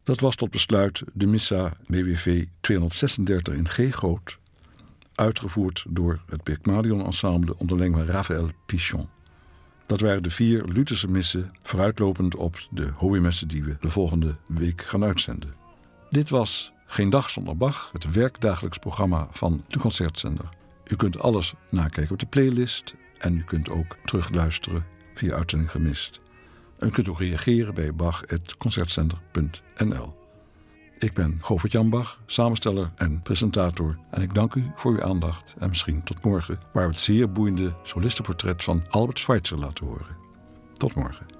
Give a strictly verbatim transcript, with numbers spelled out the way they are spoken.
Dat was tot besluit de Missa B W V tweehonderdzesendertig in G groot, uitgevoerd door het Pygmalion Ensemble onder leiding van Raphaël Pichon. Dat waren de vier Lutherse missen vooruitlopend op de Holy-messen die we de volgende week gaan uitzenden. Dit was Geen Dag Zonder Bach, het werkdagelijks programma van de Concertzender. U kunt alles nakijken op de playlist en u kunt ook terugluisteren via Uitzending Gemist. En u kunt ook reageren bij bach apenstaartje concertzender punt n l. Ik ben Govert-Jan Bach, samensteller en presentator. En ik dank u voor uw aandacht en misschien tot morgen, waar we het zeer boeiende solistenportret van Albert Schweitzer laten horen. Tot morgen.